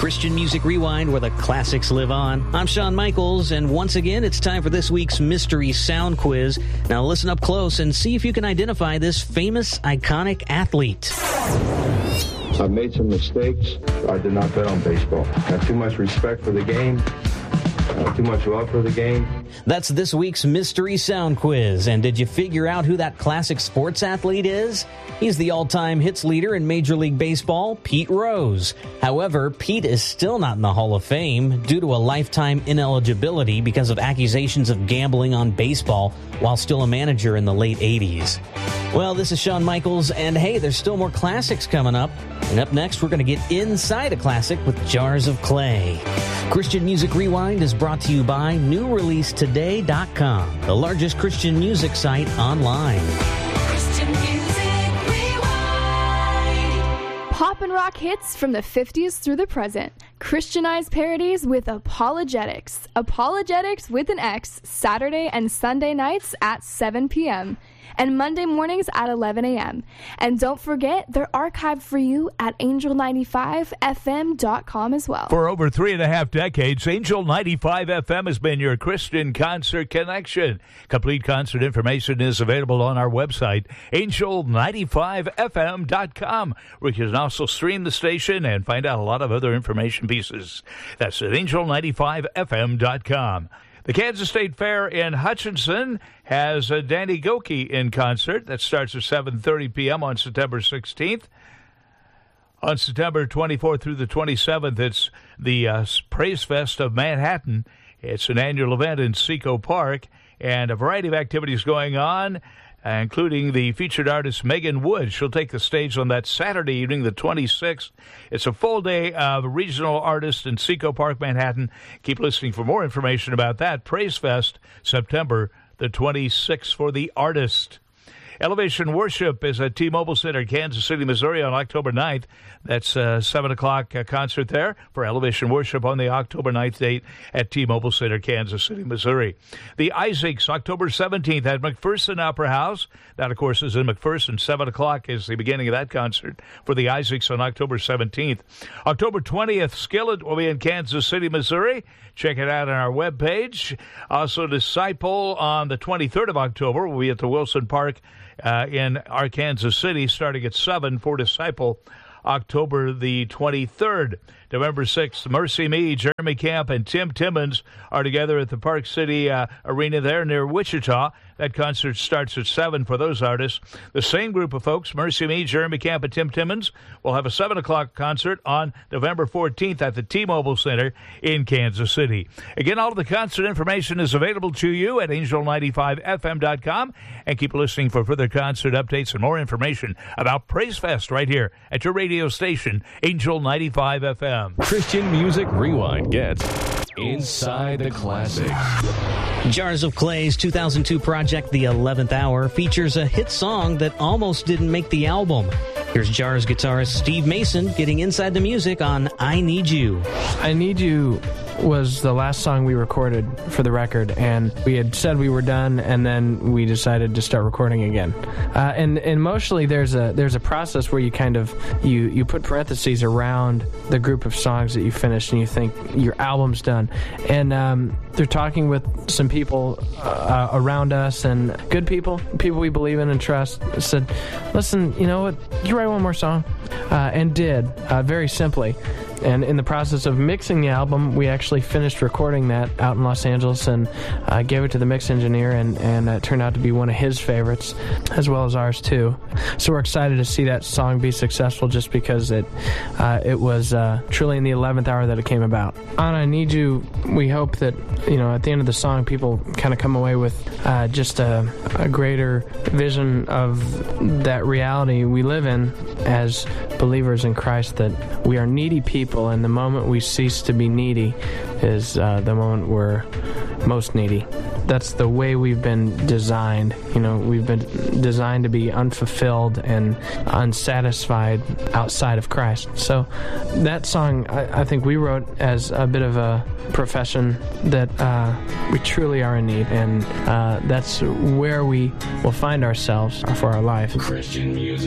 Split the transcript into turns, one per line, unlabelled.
Christian Music Rewind, where the classics live on. I'm Shawn Michaels, and once again, it's time for this week's Mystery Sound Quiz. Now listen up close and see if you can identify this famous, iconic athlete.
I've made some mistakes. I did not bet on baseball. I have too much respect for the game. Too much love for the game.
That's this week's Mystery Sound Quiz. And did you figure out who that classic sports athlete is? He's the all-time hits leader in Major League Baseball, Pete Rose. However, Pete is still not in the Hall of Fame due to a lifetime ineligibility because of accusations of gambling on baseball while still a manager in the late 80s. Well, this is Shawn Michaels, and hey, there's still more classics coming up. And up next, we're going to get inside a classic with Jars of Clay. Christian Music Rewind is brought to you by NewReleaseToday.com, the largest Christian music site online.
Christian Music Rewind.
Pop and rock hits from the 50s through the present. Christianized parodies with Apologetics. Apologetics with an X, Saturday and Sunday nights at 7 p.m. and Monday mornings at 11 a.m. And don't forget, they're archived for you at Angel95FM.com as well.
For over 3.5 decades, Angel 95 FM has been your Christian concert connection. Complete concert information is available on our website, Angel95FM.com, where you can also stream the station and find out a lot of other information pieces. That's at Angel95FM.com. The Kansas State Fair in Hutchinson has Danny Gokey in concert. That starts at 7:30 p.m. on September 16th. On September 24th through the 27th, it's the Praise Fest of Manhattan. It's an annual event in Seco Park, and a variety of activities going on, including the featured artist Megan Wood. She'll take the stage on that Saturday evening, the 26th. It's a full day of regional artists in Seco Park, Manhattan. Keep listening for more information about that. Praise Fest, September the 26th for the artist. Elevation Worship is at T-Mobile Center, Kansas City, Missouri on October 9th. That's a 7 o'clock concert there for Elevation Worship on the October 9th date at T-Mobile Center, Kansas City, Missouri. The Isaacs, October 17th at McPherson Opera House. That, of course, is in McPherson. 7 o'clock is the beginning of that concert for the Isaacs on October 17th. October 20th, Skillet will be in Kansas City, Missouri. Check it out on our webpage. Also, Disciple on the 23rd of October will be at the Wilson Park in Arkansas City, starting at 7 for Disciple, October the 23rd. November 6th, Mercy Me, Jeremy Camp, and Tim Timmons are together at the Park City Arena there near Wichita. That concert starts at 7 for those artists. The same group of folks, Mercy Me, Jeremy Camp, and Tim Timmons, will have a 7 o'clock concert on November 14th at the T-Mobile Center in Kansas City. Again, all of the concert information is available to you at Angel95FM.com. And keep listening for further concert updates and more information about Praise Fest right here at your radio station, Angel 95 FM.
Christian Music Rewind gets Inside the Classics.
Jars of Clay's 2002 project, The 11th Hour, features a hit song that almost didn't make the album. Here's Jars guitarist Steve Mason getting inside the music on I Need You.
I Need You was the last song we recorded for the record, and we had said we were done, and then we decided to start recording again. And emotionally, there's a process where you kind of you put parentheses around the group of songs that you finished, and you think your album's done. And they're talking with some people around us, and good people we believe in and trust, said, listen, you know what, you write one more song, and did, very simply. And in the process of mixing the album, we actually finished recording that out in Los Angeles and gave it to the mix engineer, and it turned out to be one of his favorites, as well as ours too. So we're excited to see that song be successful, just because it was truly in the 11th hour that it came about. On I Need You, we hope that, at the end of the song, people kind of come away with just a greater vision of that reality we live in as believers in Christ, that we are needy people, and the moment we cease to be needy is the moment we're most needy. That's the way we've been designed. We've been designed to be unfulfilled and unsatisfied outside of Christ. So that song, I think we wrote as a bit of a profession that we truly are in need, and that's where we will find ourselves for our life.
Christian music.